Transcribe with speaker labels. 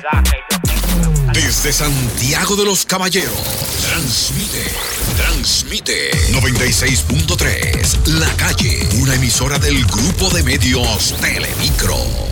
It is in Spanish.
Speaker 1: Desde Santiago de los Caballeros, transmite 96.3 La Calle, una emisora del grupo de medios Telemicro.